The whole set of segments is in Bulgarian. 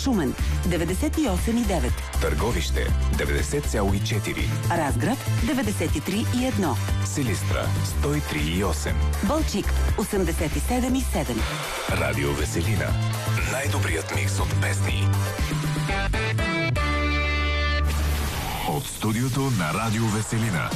Шумен 98,9, Търговище 90,4, Разград 93,1, Силистра 103,8, Балчик 87,7. Радио Веселина. Най-добрият микс от песни. От студиото на Радио Веселина.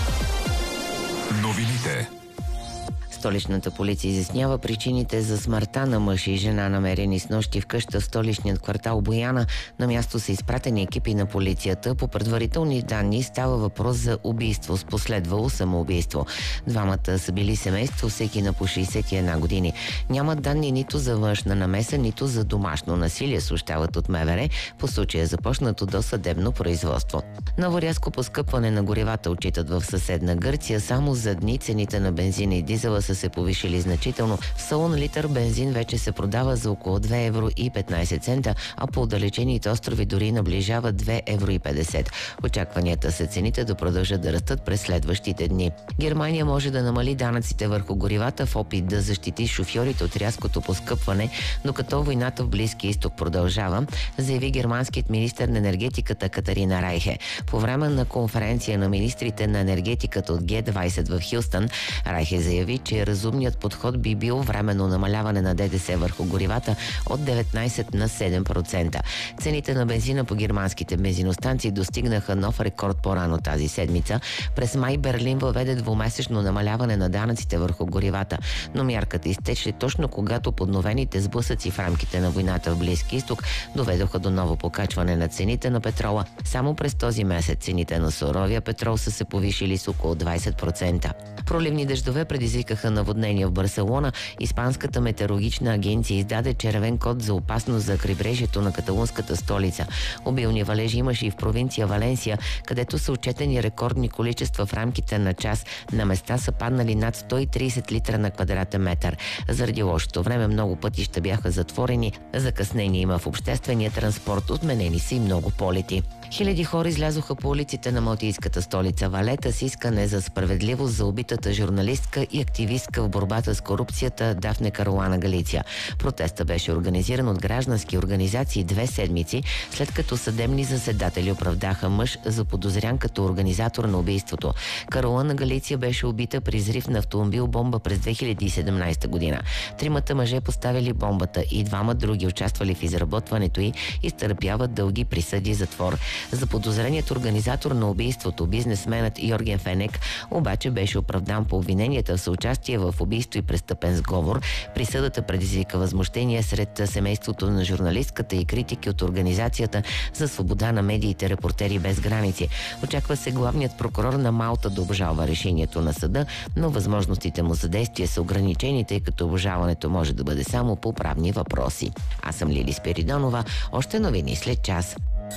Новините. Столичната полиция изяснява причините за смъртта на мъж и жена, намерени снощи в къща в столичният квартал Бояна. На място са изпратени екипи на полицията. По предварителни данни става въпрос за убийство с последвало самоубийство. Двамата са били семейство, всеки на по 61 години. Няма данни нито за външна намеса, нито за домашно насилие, съобщават от МВР. По случая е започнато досъдебно производство. Ново рязко поскъпване на горивата отчитат в съседна Гърция. Само за дни цените на бензина и дизела са се повишили значително. В салон литър бензин вече се продава за около 2 евро и 15 цента, а по отдалечените острови дори наближава 2 евро и 50. Очакванията са цените да продължат да растат през следващите дни. Германия може да намали данъците върху горивата в опит да защити шофьорите от рязкото поскъпване, докато войната в Близкия изток продължава, заяви германският министър на енергетиката Катарина Райхе. По време на конференция на министрите на енергетиката от Г20 в Хюстън, Райхе заяви, че разумният подход би бил временно намаляване на ДДС върху горивата от 19 на 7%. Цените на бензина по германските бензиностанции достигнаха нов рекорд по-рано тази седмица. През май Берлин въведе двумесечно намаляване на данъците върху горивата, но мярката изтече точно когато подновените сблъсъци в рамките на войната в Близки изток доведоха до ново покачване на цените на петрола. Само през този месец цените на суровия петрол са се повишили с около 20%. Проливни дъждове предизвикаха наводнения в Барселона. Испанската метеорологична агенция издаде червен код за опасност за крайбрежието на каталунската столица. Обилни валежи имаше и в провинция Валенсия, където са отчетени рекордни количества в рамките на час. На места са паднали над 130 литра на квадратен метър. Заради лошото време много пътища бяха затворени, закъснения има в обществения транспорт, отменени са и много полети. Хиляди хора излязоха по улиците на малтийската столица Валета с искане за справедливост за убитата журналистка и активистка в борбата с корупцията Дафне Каруана Галиция. Протеста беше организиран от граждански организации 2 седмици, след като съдебни заседатели оправдаха мъж заподозрян като организатор на убийството. Каруана Галиция беше убита при взрив на автомобил бомба през 2017 година. 3 мъже поставили бомбата и 2 други участвали в изработването й изтърпяват дълги присъди затвор. Заподозреният организатор на убийството, бизнесменът Йорген Фенек, обаче беше оправдан по обвиненията в съучастие в убийство и престъпен сговор. Присъдата предизвика възмущение сред семейството на журналистката и критики от Организацията за свобода на медиите Репортери без граници. Очаква се главният прокурор на Малта да обжалва решението на съда, но възможностите му за действие са ограничени, тъй като обжалването може да бъде само по правни въпроси. Аз съм Лили Спиридонова. Още новини след час.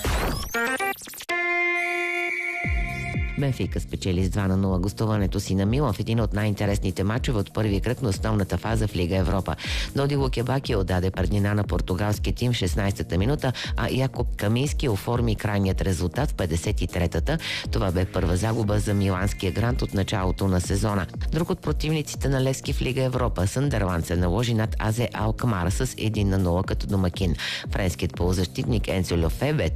Бенфика спечели с 2-0 гостуването си на Милан в един от най-интересните мачове от първи кръг на основната фаза в Лига Европа. Доди Лукебаки отдаде преднина на португалския тим в 16-та минута, а Якоб Камински оформи крайният резултат в 53-та. Това бе първа загуба за миланския грант от началото на сезона. Друг от противниците на Левски в Лига Европа, Съндърланд, се наложи над АЗ Алкмар с 1-0 като домакин. Френският полузащитник Енцо Льофе бе